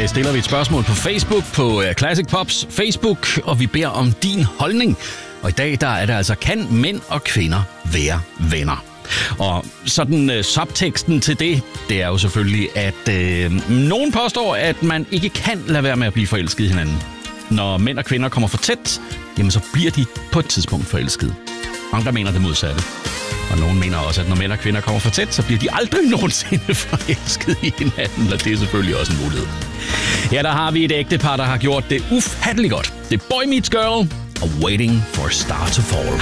stiller vi et spørgsmål på Facebook, på Classic Pops Facebook, og vi beder om din holdning. Og i dag der er det altså, kan mænd og kvinder være venner? Og sådan subteksten til det er jo selvfølgelig, at nogen påstår, at man ikke kan lade være med at blive forelsket i hinanden. Når mænd og kvinder kommer for tæt, jamen så bliver de på et tidspunkt forelsket. Andre mener det modsatte. Og nogen mener også, at når mænd og kvinder kommer for tæt, så bliver de aldrig nogensinde forelsket i hinanden, og det er selvfølgelig også en mulighed. Her der har vi et ægtepar, der har gjort det ufatteligt godt. Det er Boy Meets Girl og Waiting for a Star to Fall.